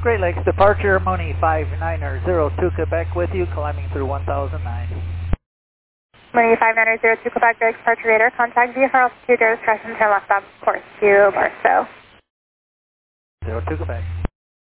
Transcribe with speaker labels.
Speaker 1: Great Lakes departure, Moni 5902 Quebec with you, climbing through 1009.
Speaker 2: Moni 5902 Quebec, direct departure radar, contact VFR altitude, discretion, turn left off course to Barstow.
Speaker 1: 02 Quebec.